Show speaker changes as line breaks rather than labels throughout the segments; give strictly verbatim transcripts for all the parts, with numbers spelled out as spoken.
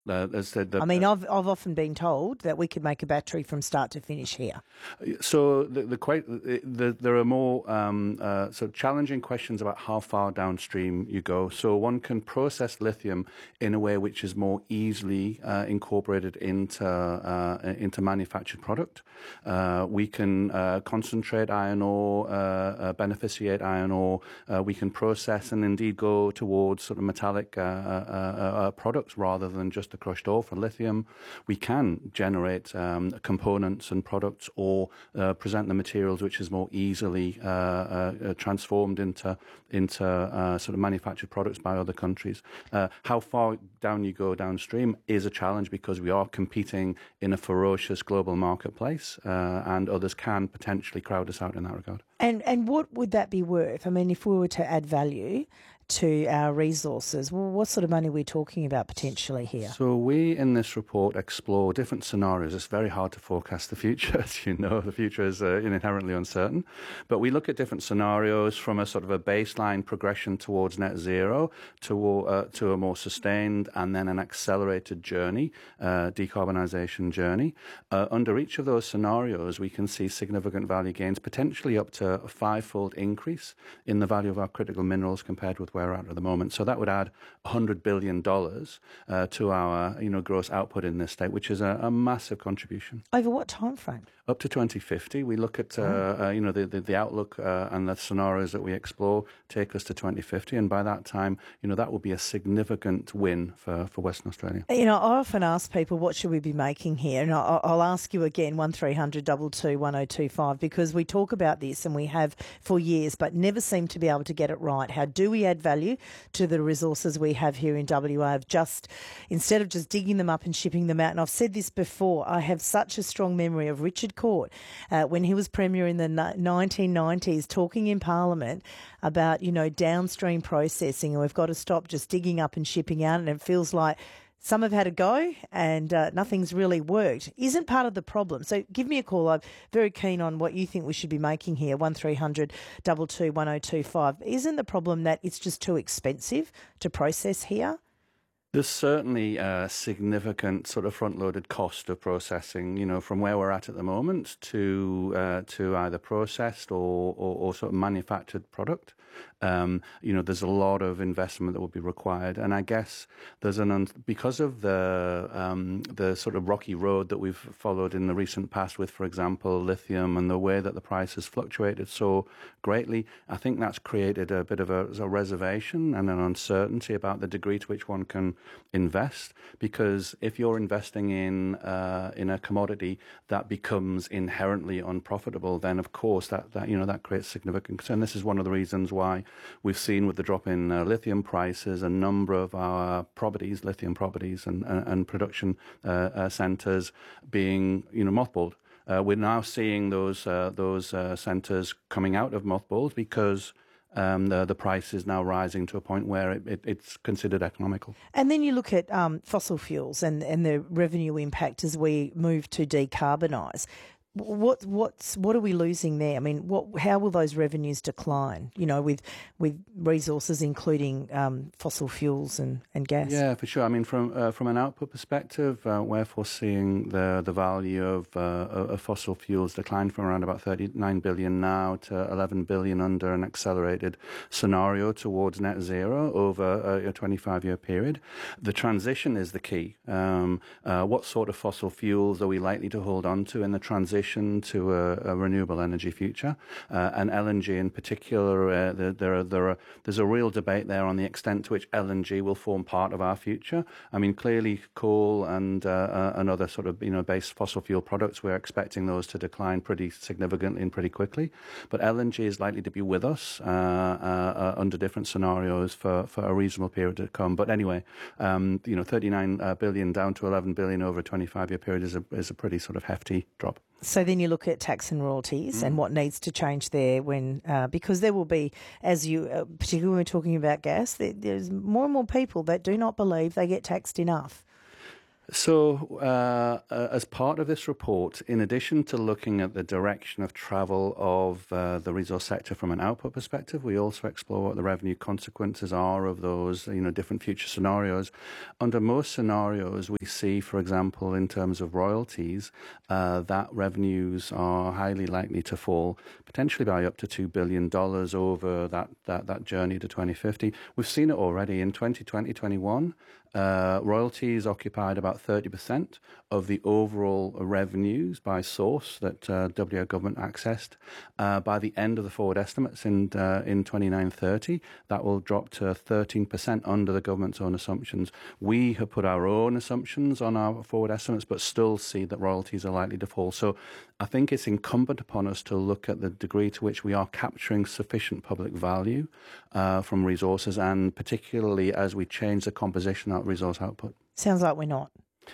Uh, as said, the,
I mean, I've I've often been told that we could make a battery from start to finish here.
So the, the, the, there are more um, uh, so challenging questions about how far downstream you go. So one can process lithium in a way which is more easily uh, incorporated into uh, into manufactured product. Uh, we can uh, concentrate iron ore, uh, uh, beneficiate iron ore. Uh, we can process and indeed go towards sort of metallic uh, uh, uh, products rather than just the crushed ore for lithium. We can generate um, components and products or uh, present the materials which is more easily uh, uh, transformed into into uh, sort of manufactured products by other countries. Uh, how far down you go downstream is a challenge because we are competing in a ferocious global marketplace, uh, and others can potentially crowd us out in that regard.
And and what would that be worth? I mean, if we were to add value to our resources, well, what sort of money are we talking about potentially here?
So we, in this report, explore different scenarios. It's very hard to forecast the future, as you know. The future is uh, inherently uncertain. But we look at different scenarios from a sort of a baseline progression towards net zero to, uh, to a more sustained and then an accelerated journey, uh, decarbonisation journey. Uh, under each of those scenarios, we can see significant value gains, potentially up to a five-fold increase in the value of our critical minerals compared with where we're at at the moment. So that would add one hundred billion dollars uh, to our you know, gross output in this state, which is a, a massive contribution.
Over what time frame?
Up to twenty fifty. We look at, uh, oh. uh, you know, the, the, the outlook uh, and the scenarios that we explore take us to twenty fifty. And by that time, you know, that will be a significant win for, for Western Australia.
You know, I often ask people, what should we be making here? And I'll, I'll ask you again, one three hundred two two one oh two five, because we talk about this and we have for years, but never seem to be able to get it right. How do we add value to the resources we have here in W A of just, instead of just digging them up and shipping them out? And I've said this before, I have such a strong memory of Richard Court uh, when he was Premier in the nineteen nineties talking in Parliament about, you know, downstream processing, and we've got to stop just digging up and shipping out. And it feels like some have had a go and uh, nothing's really worked. Isn't part of the problem. So give me a call. I'm very keen on what you think we should be making here, one three hundred two two one oh two five. Isn't the problem that it's just too expensive to process here?
There's certainly a significant sort of front-loaded cost of processing, you know, from where we're at at the moment to uh, to either processed or, or, or sort of manufactured product. Um, you know, there's a lot of investment that will be required, and I guess there's an un- because of the um, the sort of rocky road that we've followed in the recent past with, for example, lithium, and the way that the price has fluctuated so greatly. I think that's created a bit of a, a reservation and an uncertainty about the degree to which one can invest, because if you're investing in uh, in a commodity that becomes inherently unprofitable, then of course that, that you know that creates significant concern. This is one of the reasons why we've seen with the drop in uh, lithium prices, a number of our properties, lithium properties, and and, and production uh, uh, centres being you know mothballed. Uh, we're now seeing those uh, those uh, centres coming out of mothballs because Um, the, the price is now rising to a point where it, it, it's considered economical.
And then you look at um, fossil fuels and, and the revenue impact as we move to decarbonise. What what's what are we losing there? I mean, what how will those revenues decline? You know, with with resources including um, fossil fuels and, and gas.
Yeah, for sure. I mean, from uh, from an output perspective, uh, we're foreseeing the the value of uh, of fossil fuels decline from around about thirty-nine billion now to eleven billion under an accelerated scenario towards net zero over a, a twenty-five year period. The transition is the key. Um, uh, what sort of fossil fuels are we likely to hold on to in the transition to a, a renewable energy future, uh, and L N G in particular? Uh, there, there, are, there are, there's a real debate there on the extent to which L N G will form part of our future. I mean, clearly, coal and uh, uh, and other sort of you know base fossil fuel products, we're expecting those to decline pretty significantly and pretty quickly. But L N G is likely to be with us uh, uh, uh, under different scenarios for, for a reasonable period to come. But anyway, um, you know, thirty-nine billion down to eleven billion over a twenty-five year period is a is a pretty sort of hefty drop.
So then you look at tax and royalties mm. and what needs to change there when, uh, because there will be, as you, uh, particularly when we're talking about gas, there, there's more and more people that do not believe they get taxed enough.
So, uh, uh, as part of this report, in addition to looking at the direction of travel of uh, the resource sector from an output perspective, we also explore what the revenue consequences are of those, you know, different future scenarios. Under most scenarios, we see, for example, in terms of royalties, uh, that revenues are highly likely to fall, potentially by up to two billion dollars over that, that, that journey to twenty fifty. We've seen it already in twenty twenty, twenty-one. Uh, royalties occupied about thirty percent of the overall revenues by source that uh, W A government accessed. Uh, by the end of the forward estimates in uh, in twenty-nine thirty, that will drop to thirteen percent under the government's own assumptions. We have put our own assumptions on our forward estimates, but still see that royalties are likely to fall. So I think it's incumbent upon us to look at the degree to which we are capturing sufficient public value uh, from resources, and particularly as we change the composition of resource output.
Sounds like we're not.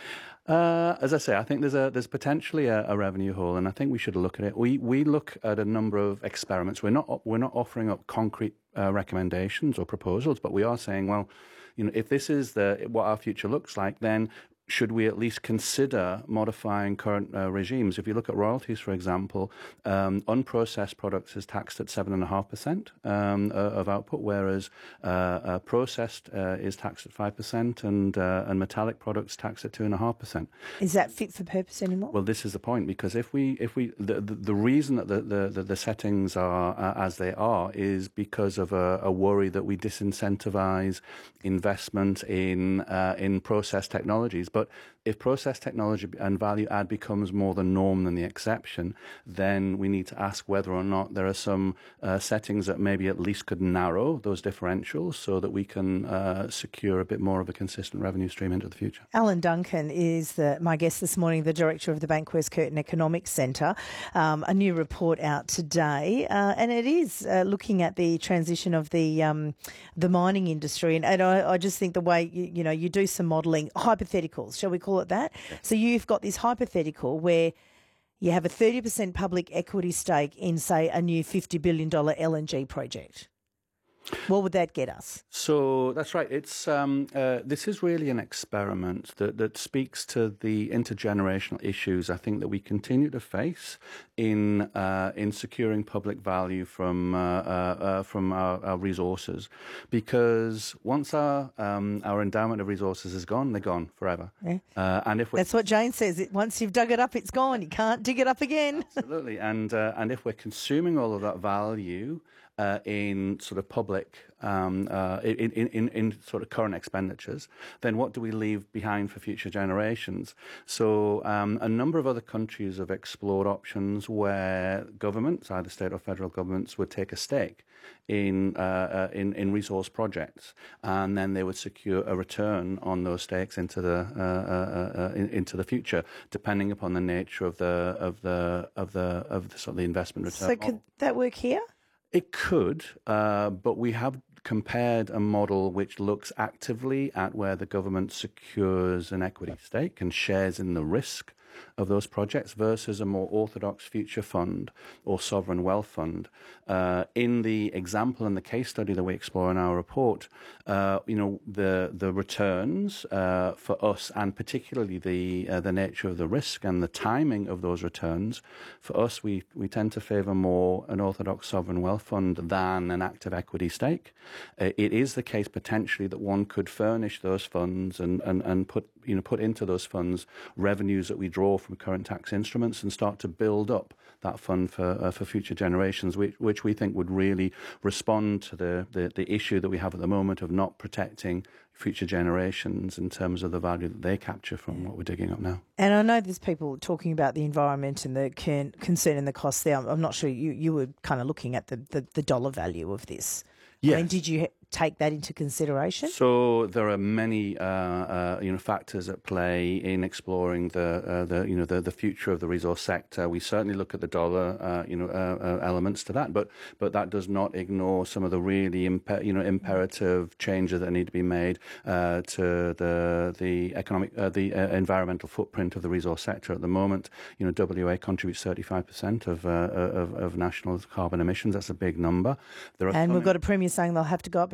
Uh, as I say, I think there's a there's potentially a, a revenue hole, and I think we should look at it. We we look at a number of experiments. We're not we're not offering up concrete uh, recommendations or proposals, but we are saying, well, you know, if this is the what our future looks like, then should we at least consider modifying current uh, regimes? If you look at royalties, for example, um, unprocessed products is taxed at seven point five percent um, uh, of output, whereas uh, uh, processed uh, is taxed at five percent, and uh, and metallic products taxed at two point five percent.
Is that fit for purpose anymore?
Well, this is the point, because if we, if we, the, the, the reason that the, the, the, the settings are uh, as they are is because of a, a worry that we disincentivize investment in uh, in process technologies. But if process technology and value add becomes more the norm than the exception, then we need to ask whether or not there are some uh, settings that maybe at least could narrow those differentials so that we can uh, secure a bit more of a consistent revenue stream into the future.
Alan Duncan is the, my guest this morning, the director of the Bankwest Curtin Economics Centre. Um, a new report out today, uh, and it is uh, looking at the transition of the um, the mining industry. And, and I, I just think the way you, you know you do some modelling, hypotheticals, shall we call it that? Yeah. So you've got this hypothetical where you have a thirty percent public equity stake in, say, a new fifty billion dollars L N G project. What would that get us?
So that's right. It's um, uh, this is really an experiment that, that speaks to the intergenerational issues I think that we continue to face in uh, in securing public value from uh, uh, uh, from our, our resources, because once our um, our endowment of resources is gone, they're gone forever.
Yeah.
Uh, and if
that's what Jane says. Once you've dug it up, it's gone. You can't dig it up again.
Absolutely. And uh, and if we're consuming all of that value Uh, in sort of public, um, uh, in, in, in, in sort of current expenditures, then what do we leave behind for future generations? So um, a number of other countries have explored options where governments, either state or federal governments, would take a stake in, uh, uh, in, in resource projects, and then they would secure a return on those stakes into the uh, uh, uh, in, into the future, depending upon the nature of the of the of the of the, sort of the investment return.
So could that work here?
It could, uh, but we have compared a model which looks actively at where the government secures an equity stake and shares in the risk of those projects versus a more orthodox future fund or sovereign wealth fund. Uh, in the example and the case study that we explore in our report, uh, you know, the the returns uh, for us, and particularly the uh, the nature of the risk and the timing of those returns, for us, we we tend to favour more an orthodox sovereign wealth fund than an active equity stake. Uh, it is the case potentially that one could furnish those funds and and and put you know put into those funds revenues that we draw from current tax instruments and start to build up that fund for uh, for future generations, which which we think would really respond to the, the the issue that we have at the moment of not protecting future generations in terms of the value that they capture from what we're digging up now.
And I know there's people talking about the environment and the concern and the costs there. I'm not sure you, you were kind of looking at the, the, the dollar value of this.
Yes.
I mean, did you take that into consideration?
So there are many, uh, uh, you know, factors at play in exploring the, uh, the you know, the, the future of the resource sector. We certainly look at the dollar, uh, you know, uh, uh, elements to that, but but that does not ignore some of the really, imper- you know, imperative changes that need to be made uh, to the the economic, uh, the uh, environmental footprint of the resource sector at the moment. You know, W A contributes thirty-five percent of, uh, of of national carbon emissions. That's a big number.
There are and we've got a premier saying they'll have to go up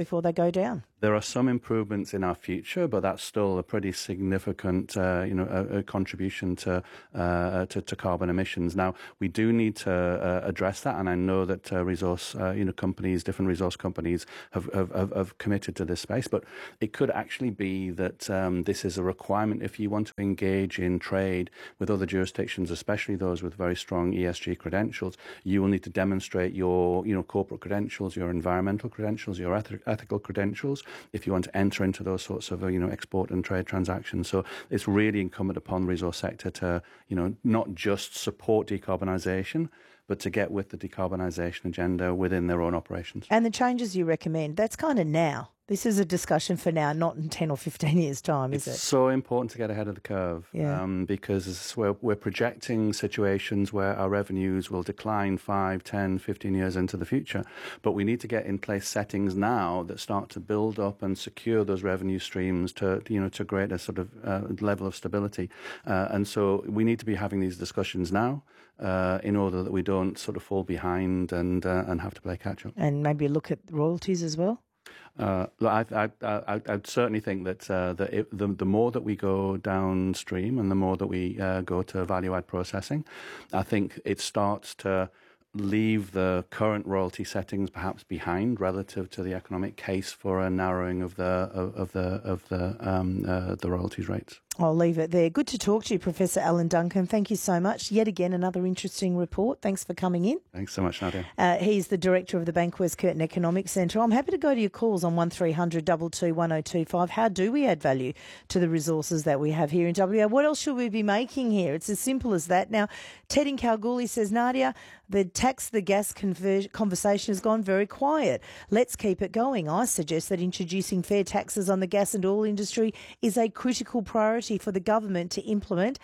before they go down.
There are some improvements in our future, but that's still a pretty significant, uh, you know, a, a contribution to, uh, to to carbon emissions. Now, we do need to uh, address that, and I know that uh, resource, uh, you know, companies, different resource companies, have, have have committed to this space. But it could actually be that um, this is a requirement if you want to engage in trade with other jurisdictions, especially those with very strong E S G credentials. You will need to demonstrate your, you know, corporate credentials, your environmental credentials, your eth- ethical credentials, if you want to enter into those sorts of, you know, export and trade transactions. So it's really incumbent upon the resource sector to, you know, not just support decarbonisation, but to get with the decarbonisation agenda within their own operations.
And the changes you recommend, that's kind of now. This is a discussion for now, not in ten or fifteen years' time, is
it's
it?
It's so important to get ahead of the curve,
yeah.
um, because we're, we're projecting situations where our revenues will decline five, ten, fifteen years into the future. But we need to get in place settings now that start to build up and secure those revenue streams to, you know, to greater sort of uh, level of stability. Uh, and so we need to be having these discussions now uh, in order that we don't sort of fall behind and, uh, and have to play catch up.
And maybe look at royalties as well?
Uh, I, I, I, I'd certainly think that, uh, that it, the, the more that we go downstream and the more that we uh, go to value-add processing, I think it starts to leave the current royalty settings perhaps behind relative to the economic case for a narrowing of the of, of the of the um, uh, the royalties rates.
I'll leave it there. Good to talk to you, Professor Alan Duncan. Thank you so much. Yet again, another interesting report. Thanks for coming in.
Thanks so much, Nadia.
Uh, he's the director of the Bankwest Curtin Economic Centre. I'm happy to go to your calls on one three hundred two two one oh two five. How do we add value to the resources that we have here in W A? What else should we be making here? It's as simple as that. Now, Ted in Kalgoorlie says, Nadia, the tax the gas conver- conversation has gone very quiet. Let's keep it going. I suggest that introducing fair taxes on the gas and oil industry is a critical priority for the government to implement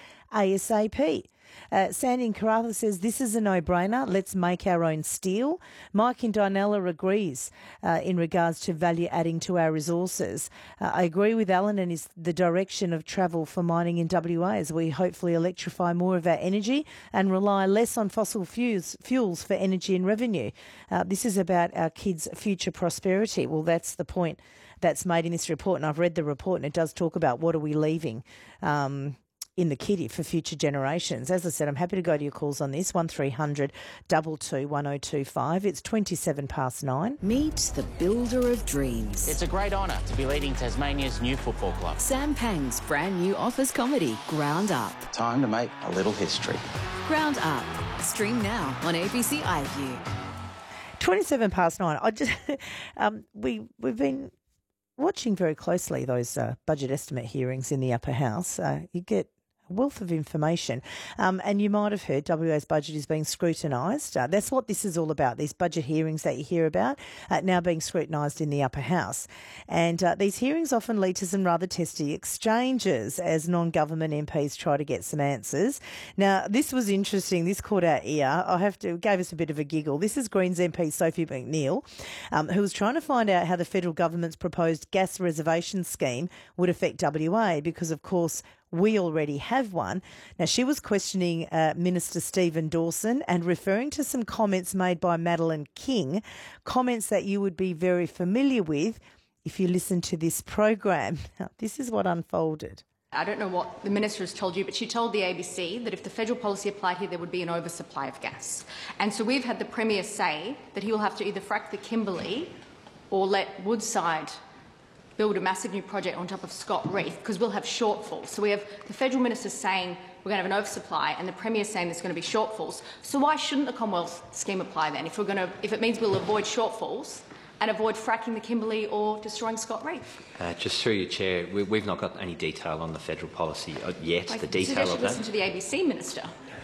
ASAP. Uh, Sandy in Karratha says, this is a no-brainer. Let's make our own steel. Mike in Dinella agrees uh, in regards to value adding to our resources. Uh, I agree with Alan and is the direction of travel for mining in W A as we hopefully electrify more of our energy and rely less on fossil fuels, fuels for energy and revenue. Uh, this is about our kids' future prosperity. Well, that's the point that's made in this report, and I've read the report and it does talk about what are we leaving um, in the kitty for future generations. As I said, I'm happy to go to your calls on this, one three hundred two two one oh two five. It's twenty-seven past nine.
Meet the builder of dreams.
It's a great honour to be leading Tasmania's new football club.
Sam Pang's brand new office comedy, Ground Up.
Time to make a little history.
Ground Up. Stream now on A B C iView.
twenty-seven past nine. I just, um, we, we've been watching very closely those uh, budget estimate hearings in the upper house. Uh, you get a wealth of information. Um, and you might have heard W A's budget is being scrutinised. Uh, that's what this is all about, these budget hearings that you hear about uh, now being scrutinised in the upper house. And uh, these hearings often lead to some rather testy exchanges as non-government M Ps try to get some answers. Now, this was interesting. This caught our ear. I have to, gave us a bit of a giggle. This is Greens M P Sophie McNeil, um, who was trying to find out how the federal government's proposed gas reservation scheme would affect W A because, of course, we already have one. Now, she was questioning uh, Minister Stephen Dawson and referring to some comments made by Madeleine King, comments that you would be very familiar with if you listen to this program. Now, this is what unfolded.
I don't know what the Minister has told you, but she told the A B C that if the federal policy applied here, there would be an oversupply of gas. And so we've had the Premier say that he will have to either frack the Kimberley or let Woodside build a massive new project on top of Scott Reef because we'll have shortfalls. So we have the federal minister saying we're going to have an oversupply and the Premier saying there's going to be shortfalls. So why shouldn't the Commonwealth scheme apply then if, we're going to, if it means we'll avoid shortfalls and avoid fracking the Kimberley or destroying Scott Reef?
Uh, just through your chair, we, we've not got any detail on the federal policy yet,
Like,
the detail
so you
of
should
that.
listen to the A B C minister.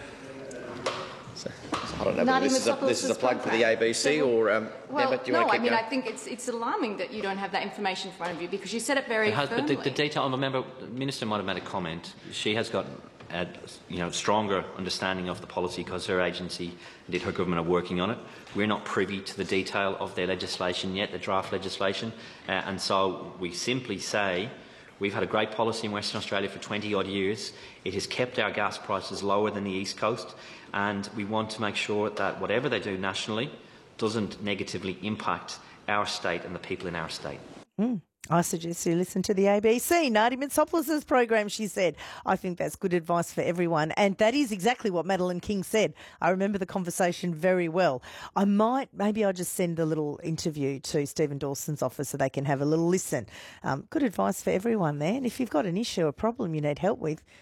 So, I don't know whether this is, a, this is a plug for the A B C or... Um,
well,
Emma, do you
no,
want to
I
keep
mean,
going?
I think it's, it's alarming that you don't have that information in front of you because you said it very
It has, but
firmly.
the, the detail, I remember the Minister might have made a comment. She has got a you know, stronger understanding of the policy because her agency, indeed her government, are working on it. We're not privy to the detail of their legislation yet, the draft legislation, uh, and so we simply say we've had a great policy in Western Australia for twenty odd years. It has kept our gas prices lower than the East Coast, and we want to make sure that whatever they do nationally doesn't negatively impact our state and the people in our state.
Mm. I suggest you listen to the A B C. Nadia Mitsopoulos' program, she said. I think that's good advice for everyone. And that is exactly what Madeleine King said. I remember the conversation very well. I might, maybe I'll just send a little interview to Stephen Dawson's office so they can have a little listen. Um, good advice for everyone there. And if you've got an issue, a problem you need help with,